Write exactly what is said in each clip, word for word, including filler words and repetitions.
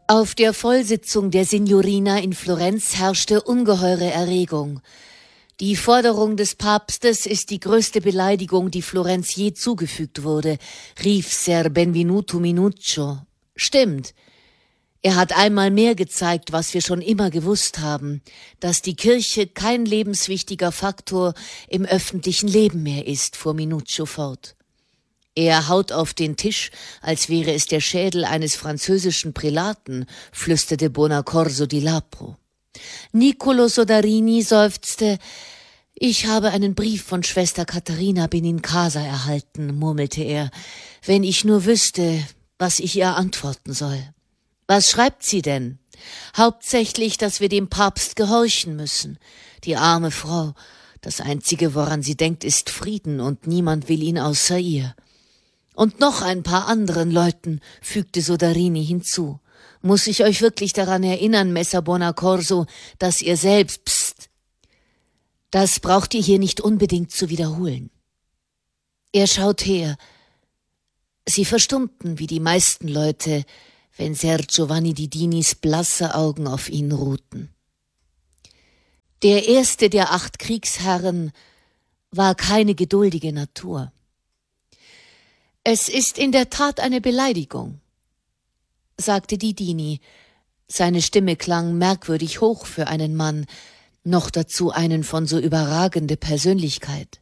Auf der Vollsitzung der Signorina in Florenz herrschte ungeheure Erregung. Die Forderung des Papstes ist die größte Beleidigung, die Florenz je zugefügt wurde, rief Ser Benvenuto Minuccio. Stimmt. Er hat einmal mehr gezeigt, was wir schon immer gewusst haben, dass die Kirche kein lebenswichtiger Faktor im öffentlichen Leben mehr ist, fuhr Minuccio fort. Er haut auf den Tisch, als wäre es der Schädel eines französischen Prälaten, flüsterte Bonaccorso di Lapo. Niccolò Soderini seufzte. »Ich habe einen Brief von Schwester Katharina Benincasa erhalten«, murmelte er. »Wenn ich nur wüsste, was ich ihr antworten soll.« »Was schreibt sie denn?« »Hauptsächlich, dass wir dem Papst gehorchen müssen. Die arme Frau. Das Einzige, woran sie denkt, ist Frieden, und niemand will ihn außer ihr.« »Und noch ein paar anderen Leuten«, fügte Soderini hinzu. »Muss ich euch wirklich daran erinnern, Messer Bonaccorso, dass ihr selbst, pst, das braucht ihr hier nicht unbedingt zu wiederholen.« Er schaut her. Sie verstummten, wie die meisten Leute, wenn Ser Giovanni di Dinis blasse Augen auf ihn ruhten. Der erste der acht Kriegsherren war keine geduldige Natur. »Es ist in der Tat eine Beleidigung«, sagte di Dini. Seine Stimme klang merkwürdig hoch für einen Mann, noch dazu einen von so überragender Persönlichkeit.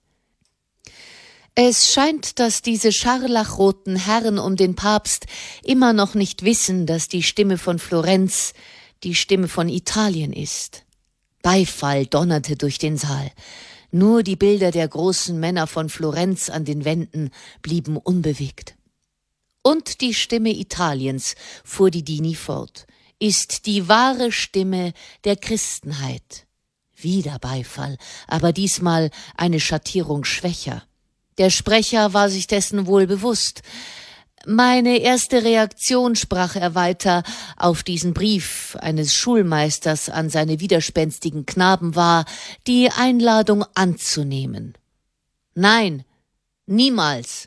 »Es scheint, dass diese scharlachroten Herren um den Papst immer noch nicht wissen, dass die Stimme von Florenz die Stimme von Italien ist.« Beifall donnerte durch den Saal. Nur die Bilder der großen Männer von Florenz an den Wänden blieben unbewegt. »Und die Stimme Italiens«, fuhr di Dini fort, »ist die wahre Stimme der Christenheit.« Wieder Beifall, aber diesmal eine Schattierung schwächer. Der Sprecher war sich dessen wohl bewusst. »Meine erste Reaktion«, sprach er weiter, »auf diesen Brief eines Schulmeisters an seine widerspenstigen Knaben war, die Einladung anzunehmen. Nein, niemals.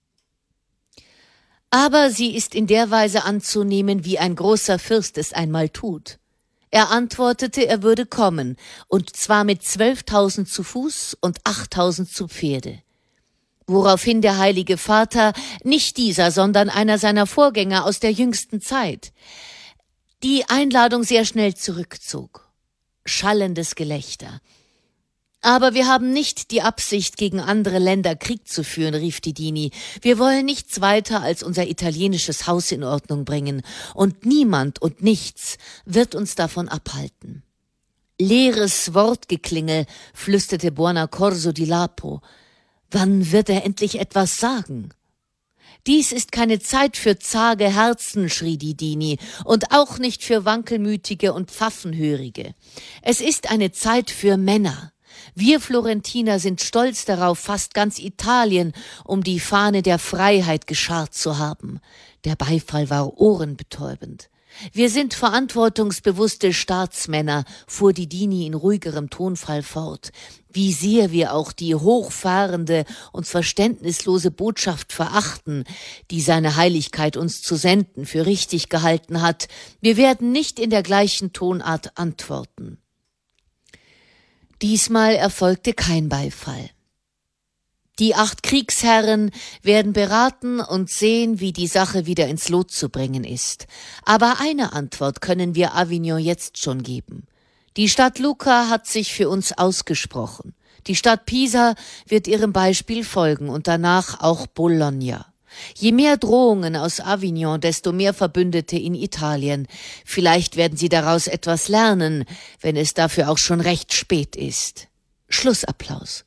Aber sie ist in der Weise anzunehmen, wie ein großer Fürst es einmal tut. Er antwortete, er würde kommen, und zwar mit zwölftausend zu Fuß und achttausend zu Pferde. Woraufhin der Heilige Vater, nicht dieser, sondern einer seiner Vorgänger aus der jüngsten Zeit, die Einladung sehr schnell zurückzog. Schallendes Gelächter. »Aber wir haben nicht die Absicht, gegen andere Länder Krieg zu führen«, rief di Dini. »Wir wollen nichts weiter als unser italienisches Haus in Ordnung bringen, und niemand und nichts wird uns davon abhalten.« »Leeres Wortgeklingel«, flüsterte Bonaccorso di Lapo. »Wann wird er endlich etwas sagen?« »Dies ist keine Zeit für zage Herzen«, schrie di Dini, »und auch nicht für Wankelmütige und Pfaffenhörige. Es ist eine Zeit für Männer. Wir Florentiner sind stolz darauf, fast ganz Italien um die Fahne der Freiheit geschart zu haben.« Der Beifall war ohrenbetäubend. »Wir sind verantwortungsbewusste Staatsmänner«, fuhr di Dini in ruhigerem Tonfall fort. »Wie sehr wir auch die hochfahrende und verständnislose Botschaft verachten, die seine Heiligkeit uns zu senden für richtig gehalten hat. Wir werden nicht in der gleichen Tonart antworten.« Diesmal erfolgte kein Beifall. Die acht Kriegsherren werden beraten und sehen, wie die Sache wieder ins Lot zu bringen ist. Aber eine Antwort können wir Avignon jetzt schon geben. Die Stadt Lucca hat sich für uns ausgesprochen. Die Stadt Pisa wird ihrem Beispiel folgen und danach auch Bologna. Je mehr Drohungen aus Avignon, desto mehr Verbündete in Italien. Vielleicht werden sie daraus etwas lernen, wenn es dafür auch schon recht spät ist. Schlussapplaus.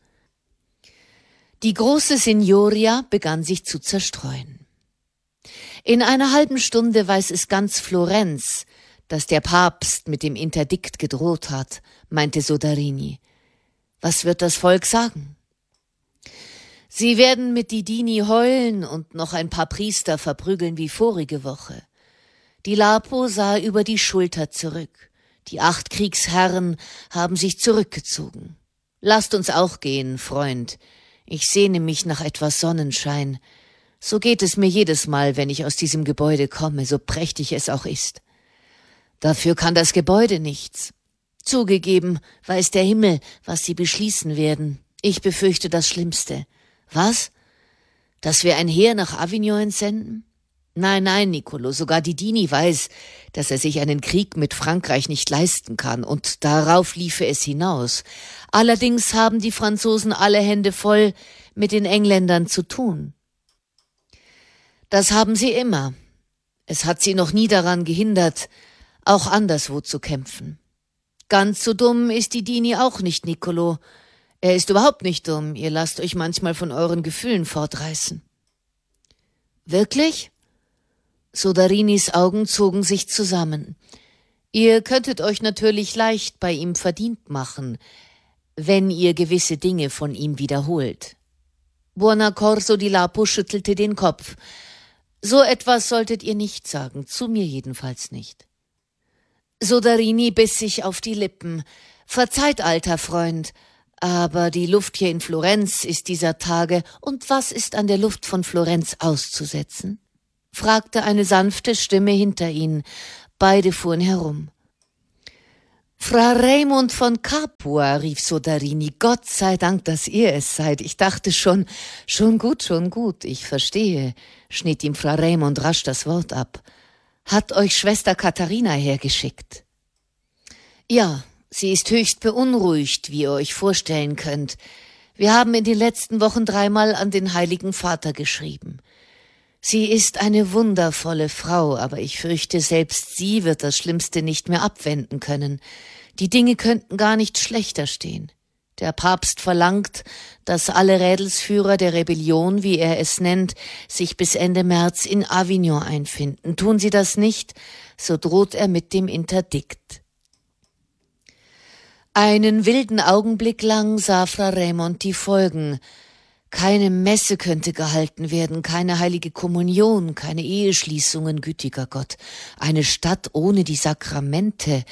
Die große Signoria begann sich zu zerstreuen. In einer halben Stunde weiß es ganz Florenz, dass der Papst mit dem Interdikt gedroht hat, meinte Soderini. Was wird das Volk sagen? Sie werden mit di Dini heulen und noch ein paar Priester verprügeln wie vorige Woche. Di Lapo sah über die Schulter zurück. Die acht Kriegsherren haben sich zurückgezogen. Lasst uns auch gehen, Freund. Ich sehne mich nach etwas Sonnenschein. So geht es mir jedes Mal, wenn ich aus diesem Gebäude komme, so prächtig es auch ist. Dafür kann das Gebäude nichts. Zugegeben, weiß der Himmel, was sie beschließen werden. Ich befürchte das Schlimmste. Was? Dass wir ein Heer nach Avignon entsenden? Nein, nein, Niccolò, sogar Didini weiß, dass er sich einen Krieg mit Frankreich nicht leisten kann, und darauf liefe es hinaus. Allerdings haben die Franzosen alle Hände voll, mit den Engländern zu tun. Das haben sie immer. Es hat sie noch nie daran gehindert, auch anderswo zu kämpfen. Ganz so dumm ist Didini auch nicht, Niccolò. Er ist überhaupt nicht dumm, ihr lasst euch manchmal von euren Gefühlen fortreißen. Wirklich? Sodarinis Augen zogen sich zusammen. Ihr könntet euch natürlich leicht bei ihm verdient machen, wenn ihr gewisse Dinge von ihm wiederholt. Buonaccorso di Lapo schüttelte den Kopf. So etwas solltet ihr nicht sagen, zu mir jedenfalls nicht. Sodarini biss sich auf die Lippen. Verzeiht, alter Freund, aber die Luft hier in Florenz ist dieser Tage, und was ist an der Luft von Florenz auszusetzen? Fragte eine sanfte Stimme hinter ihnen. Beide fuhren herum. Fra Raimund von Capua, rief Sodarini, Gott sei Dank, dass ihr es seid. Ich dachte schon, schon gut, schon gut, ich verstehe, schnitt ihm Fra Raimund rasch das Wort ab. Hat euch Schwester Katharina hergeschickt? Ja, sie ist höchst beunruhigt, wie ihr euch vorstellen könnt. Wir haben in den letzten Wochen dreimal an den Heiligen Vater geschrieben. Sie ist eine wundervolle Frau, aber ich fürchte, selbst sie wird das Schlimmste nicht mehr abwenden können. Die Dinge könnten gar nicht schlechter stehen. Der Papst verlangt, dass alle Rädelsführer der Rebellion, wie er es nennt, sich bis Ende März in Avignon einfinden. Tun sie das nicht, so droht er mit dem Interdikt. Einen wilden Augenblick lang sah Fra Raimund die Folgen. Keine Messe könnte gehalten werden, keine heilige Kommunion, keine Eheschließungen, gütiger Gott. Eine Stadt ohne die Sakramente.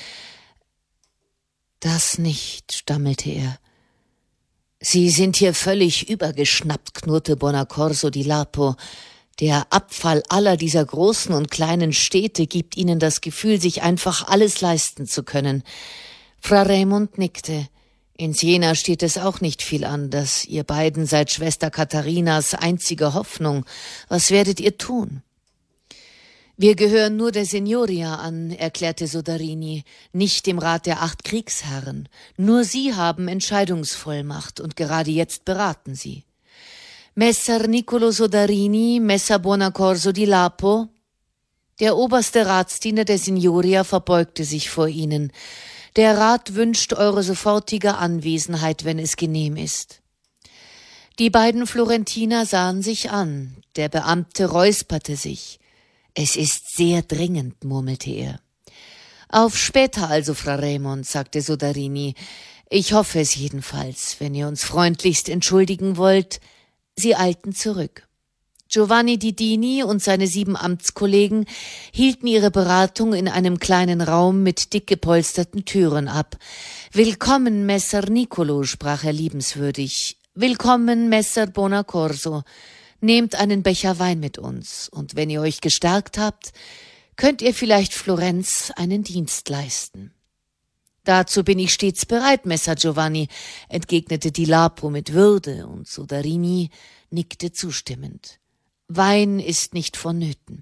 Das nicht, stammelte er. Sie sind hier völlig übergeschnappt, knurrte Buonaccorso di Lapo. Der Abfall aller dieser großen und kleinen Städte gibt ihnen das Gefühl, sich einfach alles leisten zu können. Fra Raimund nickte. In Siena steht es auch nicht viel anders. Ihr beiden seid Schwester Katharinas einzige Hoffnung. Was werdet ihr tun? Wir gehören nur der Signoria an, erklärte Sodarini, nicht dem Rat der acht Kriegsherren. Nur sie haben Entscheidungsvollmacht und gerade jetzt beraten sie. Messer Niccolò Sodarini, Messer Buonaccorso di Lapo. Der oberste Ratsdiener der Signoria verbeugte sich vor ihnen. Der Rat wünscht eure sofortige Anwesenheit, wenn es genehm ist. Die beiden Florentiner sahen sich an. Der Beamte räusperte sich. Es ist sehr dringend, murmelte er. Auf später also, Fra Raimund, sagte Sodarini. Ich hoffe es jedenfalls, wenn ihr uns freundlichst entschuldigen wollt. Sie eilten zurück. Giovanni Didini und seine sieben Amtskollegen hielten ihre Beratung in einem kleinen Raum mit dick gepolsterten Türen ab. »Willkommen, Messer Niccolò«, sprach er liebenswürdig. »Willkommen, Messer Buonaccorso. Nehmt einen Becher Wein mit uns, und wenn ihr euch gestärkt habt, könnt ihr vielleicht Florenz einen Dienst leisten.« »Dazu bin ich stets bereit, Messer Giovanni«, entgegnete Di Lapo mit Würde, und Sodarini nickte zustimmend. »Wein ist nicht vonnöten.«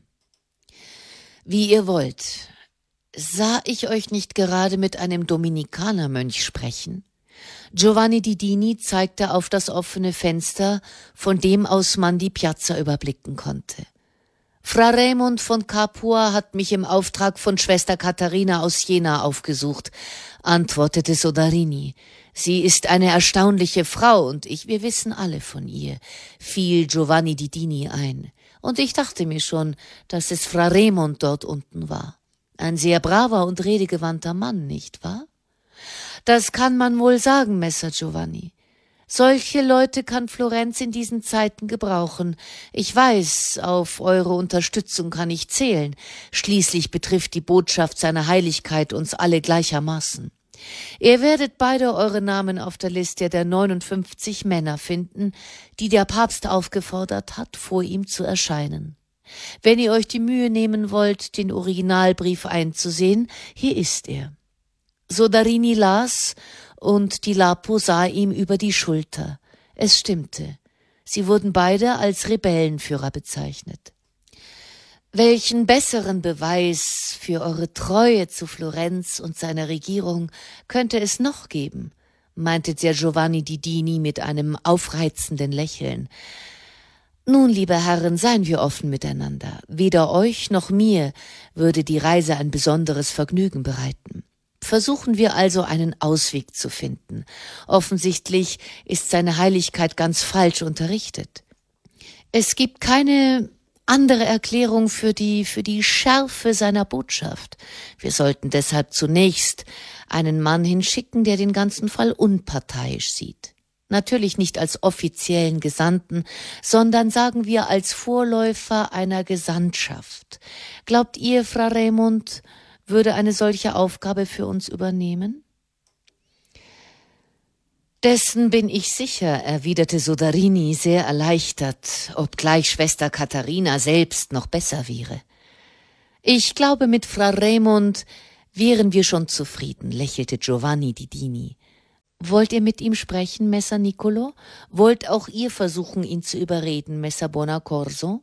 »Wie ihr wollt. Sah ich euch nicht gerade mit einem Dominikanermönch sprechen?« Giovanni Didini zeigte auf das offene Fenster, von dem aus man die Piazza überblicken konnte. »Fra Raimund von Capua hat mich im Auftrag von Schwester Katharina aus Jena aufgesucht«, antwortete Sodarini. »Sie ist eine erstaunliche Frau, und ich, wir wissen alle von ihr«, fiel Giovanni Didini ein. »Und ich dachte mir schon, dass es Fra Raimund dort unten war. Ein sehr braver und redegewandter Mann, nicht wahr?« »Das kann man wohl sagen, Messer Giovanni. Solche Leute kann Florenz in diesen Zeiten gebrauchen. Ich weiß, auf eure Unterstützung kann ich zählen. Schließlich betrifft die Botschaft seiner Heiligkeit uns alle gleichermaßen. Ihr werdet beide eure Namen auf der Liste der neunundfünfzig Männer finden, die der Papst aufgefordert hat, vor ihm zu erscheinen. Wenn ihr euch die Mühe nehmen wollt, den Originalbrief einzusehen, hier ist er. Soderini las, und Di Lapo sah ihm über die Schulter. Es stimmte. Sie wurden beide als Rebellenführer bezeichnet. Welchen besseren Beweis für eure Treue zu Florenz und seiner Regierung könnte es noch geben, meinte der Giovanni di Dini mit einem aufreizenden Lächeln. Nun, liebe Herren, seien wir offen miteinander. Weder euch noch mir würde die Reise ein besonderes Vergnügen bereiten. Versuchen wir also einen Ausweg zu finden. Offensichtlich ist seine Heiligkeit ganz falsch unterrichtet. Es gibt keine andere Erklärung für die, für die Schärfe seiner Botschaft. Wir sollten deshalb zunächst einen Mann hinschicken, der den ganzen Fall unparteiisch sieht. Natürlich nicht als offiziellen Gesandten, sondern sagen wir als Vorläufer einer Gesandtschaft. Glaubt ihr, Fra Raimund würde eine solche Aufgabe für uns übernehmen? Dessen bin ich sicher, erwiderte Soderini sehr erleichtert, obgleich Schwester Katharina selbst noch besser wäre. Ich glaube, mit Fra Raimund wären wir schon zufrieden, lächelte Giovanni di Dini. Wollt ihr mit ihm sprechen, Messer Nicolo? Wollt auch ihr versuchen, ihn zu überreden, Messer Bonaccorso?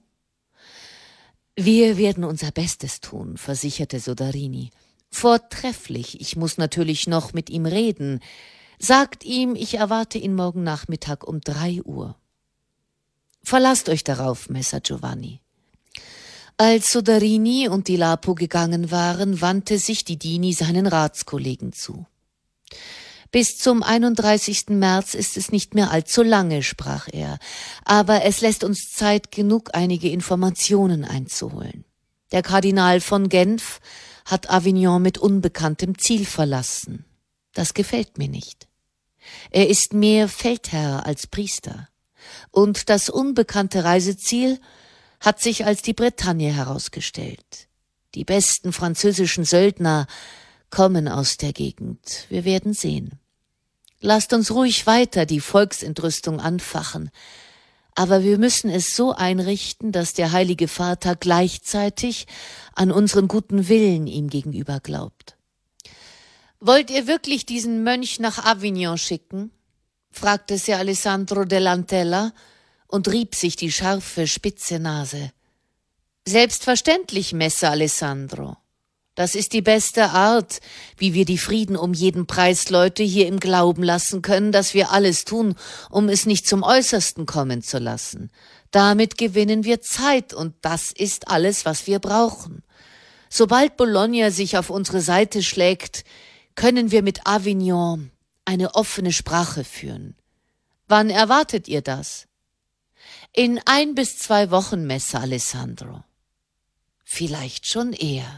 Wir werden unser Bestes tun, versicherte Soderini. Vortrefflich, ich muss natürlich noch mit ihm reden. Sagt ihm, ich erwarte ihn morgen Nachmittag um drei Uhr. Verlasst euch darauf, Messer Giovanni. Als Soderini und Di Lapo gegangen waren, wandte sich di Dini seinen Ratskollegen zu. Bis zum einunddreißigsten März ist es nicht mehr allzu lange, sprach er, aber es lässt uns Zeit genug, einige Informationen einzuholen. Der Kardinal von Genf hat Avignon mit unbekanntem Ziel verlassen. Das gefällt mir nicht. Er ist mehr Feldherr als Priester. Und das unbekannte Reiseziel hat sich als die Bretagne herausgestellt. Die besten französischen Söldner kommen aus der Gegend. Wir werden sehen. Lasst uns ruhig weiter die Volksentrüstung anfachen, aber wir müssen es so einrichten, dass der Heilige Vater gleichzeitig an unseren guten Willen ihm gegenüber glaubt. »Wollt ihr wirklich diesen Mönch nach Avignon schicken?« fragte Ser Alessandro dell'Antella und rieb sich die scharfe, spitze Nase. »Selbstverständlich, Messer Alessandro. Das ist die beste Art, wie wir die Frieden um jeden Preis Leute hier im Glauben lassen können, dass wir alles tun, um es nicht zum Äußersten kommen zu lassen. Damit gewinnen wir Zeit, und das ist alles, was wir brauchen. Sobald Bologna sich auf unsere Seite schlägt, können wir mit Avignon eine offene Sprache führen. Wann erwartet ihr das? In ein bis zwei Wochen, Messer Alessandro. Vielleicht schon eher.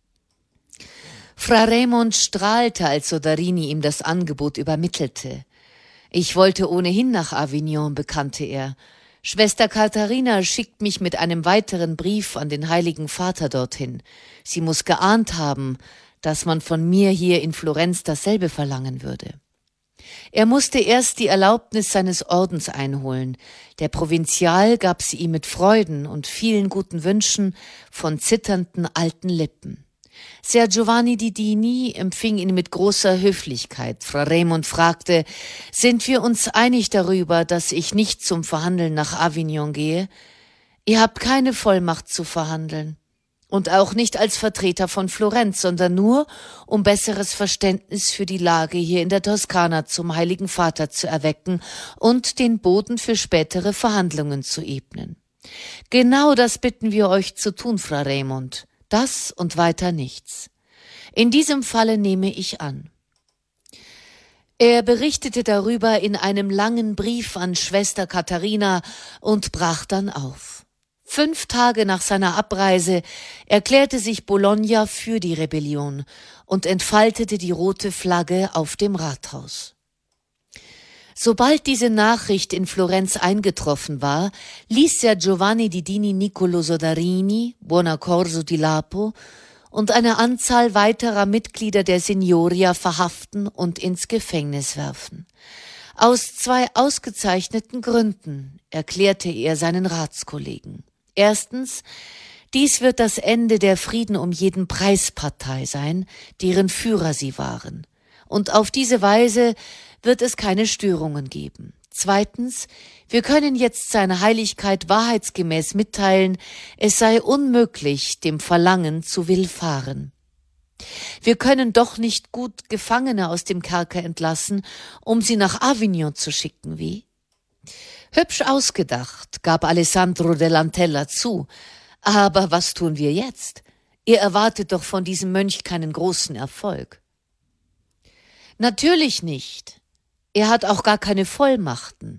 Fra Raimund strahlte, als Soderini ihm das Angebot übermittelte. Ich wollte ohnehin nach Avignon, bekannte er. Schwester Katharina schickt mich mit einem weiteren Brief an den Heiligen Vater dorthin. Sie muss geahnt haben, dass man von mir hier in Florenz dasselbe verlangen würde. Er musste erst die Erlaubnis seines Ordens einholen. Der Provinzial gab sie ihm mit Freuden und vielen guten Wünschen von zitternden alten Lippen. Ser Giovanni di Dini empfing ihn mit großer Höflichkeit. Fra Raimund fragte, sind wir uns einig darüber, dass ich nicht zum Verhandeln nach Avignon gehe? Ihr habt keine Vollmacht zu verhandeln. Und auch nicht als Vertreter von Florenz, sondern nur, um besseres Verständnis für die Lage hier in der Toskana zum Heiligen Vater zu erwecken und den Boden für spätere Verhandlungen zu ebnen. Genau das bitten wir euch zu tun, Fra Raimund. Das und weiter nichts. In diesem Falle nehme ich an. Er berichtete darüber in einem langen Brief an Schwester Katharina und brach dann auf. Fünf Tage nach seiner Abreise erklärte sich Bologna für die Rebellion und entfaltete die rote Flagge auf dem Rathaus. Sobald diese Nachricht in Florenz eingetroffen war, ließ Ser Giovanni di Dini Nicolo Soderini, Bonaccorso di Lapo und eine Anzahl weiterer Mitglieder der Signoria verhaften und ins Gefängnis werfen. Aus zwei ausgezeichneten Gründen, erklärte er seinen Ratskollegen. Erstens, dies wird das Ende der Frieden um jeden Preis-Partei sein, deren Führer sie waren. Und auf diese Weise wird es keine Störungen geben. Zweitens, wir können jetzt seine Heiligkeit wahrheitsgemäß mitteilen, es sei unmöglich, dem Verlangen zu willfahren. Wir können doch nicht gut Gefangene aus dem Kerker entlassen, um sie nach Avignon zu schicken, wie? Hübsch ausgedacht, gab Alessandro dell'Antella zu. Aber was tun wir jetzt? Ihr erwartet doch von diesem Mönch keinen großen Erfolg. Natürlich nicht. Er hat auch gar keine Vollmachten.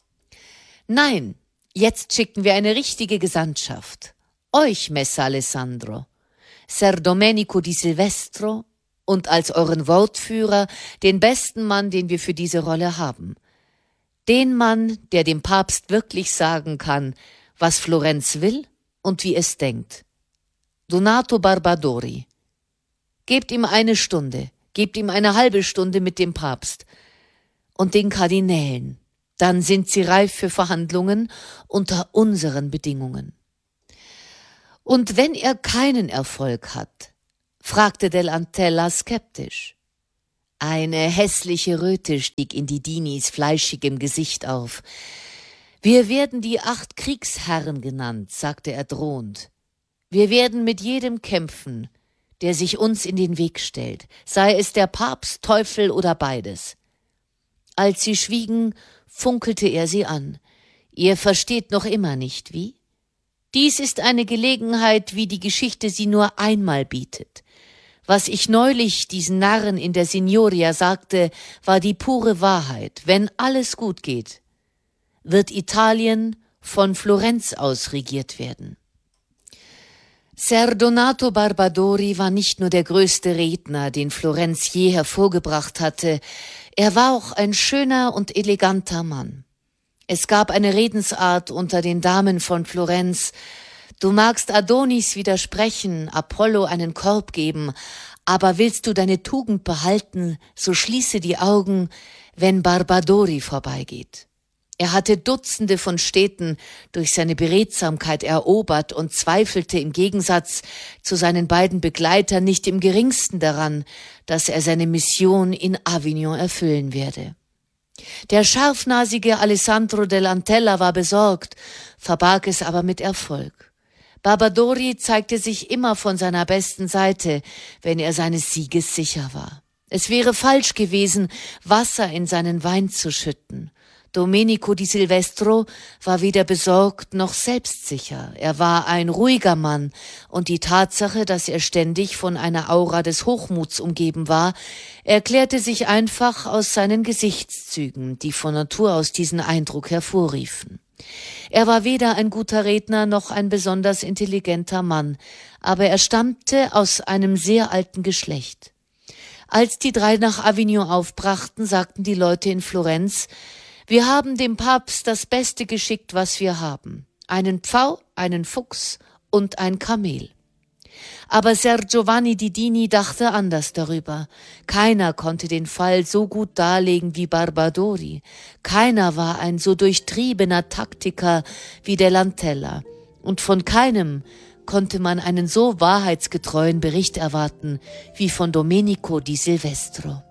Nein, jetzt schicken wir eine richtige Gesandtschaft. Euch, Messer Alessandro, Ser Domenico di Silvestro und als euren Wortführer den besten Mann, den wir für diese Rolle haben. Den Mann, der dem Papst wirklich sagen kann, was Florenz will und wie es denkt. Donato Barbadori. Gebt ihm eine Stunde, gebt ihm eine halbe Stunde mit dem Papst und den Kardinälen. Dann sind sie reif für Verhandlungen unter unseren Bedingungen. Und wenn er keinen Erfolg hat, fragte dell'Antella skeptisch. Eine hässliche Röte stieg in die Dinis fleischigem Gesicht auf. Wir werden die acht Kriegsherren genannt, sagte er drohend. Wir werden mit jedem kämpfen, der sich uns in den Weg stellt, sei es der Papst, Teufel oder beides. Als sie schwiegen, funkelte er sie an. Ihr versteht noch immer nicht, wie? Dies ist eine Gelegenheit, wie die Geschichte sie nur einmal bietet. Was ich neulich diesen Narren in der Signoria sagte, war die pure Wahrheit. Wenn alles gut geht, wird Italien von Florenz aus regiert werden. Ser Donato Barbadori war nicht nur der größte Redner, den Florenz je hervorgebracht hatte, er war auch ein schöner und eleganter Mann. Es gab eine Redensart unter den Damen von Florenz: Du magst Adonis widersprechen, Apollo einen Korb geben, aber willst du deine Tugend behalten, so schließe die Augen, wenn Barbadori vorbeigeht. Er hatte Dutzende von Städten durch seine Beredsamkeit erobert und zweifelte im Gegensatz zu seinen beiden Begleitern nicht im geringsten daran, dass er seine Mission in Avignon erfüllen werde. Der scharfnasige Alessandro dell'Antella war besorgt, verbarg es aber mit Erfolg. Barbadori zeigte sich immer von seiner besten Seite, wenn er seines Sieges sicher war. Es wäre falsch gewesen, Wasser in seinen Wein zu schütten. Domenico di Silvestro war weder besorgt noch selbstsicher. Er war ein ruhiger Mann, und die Tatsache, dass er ständig von einer Aura des Hochmuts umgeben war, erklärte sich einfach aus seinen Gesichtszügen, die von Natur aus diesen Eindruck hervorriefen. Er war weder ein guter Redner noch ein besonders intelligenter Mann, aber er stammte aus einem sehr alten Geschlecht. Als die drei nach Avignon aufbrachten, sagten die Leute in Florenz: Wir haben dem Papst das Beste geschickt, was wir haben. Einen Pfau, einen Fuchs und ein Kamel. Aber Ser Giovanni di Dini dachte anders darüber. Keiner konnte den Fall so gut darlegen wie Barbadori. Keiner war ein so durchtriebener Taktiker wie dell'Antella. Und von keinem konnte man einen so wahrheitsgetreuen Bericht erwarten wie von Domenico di Silvestro.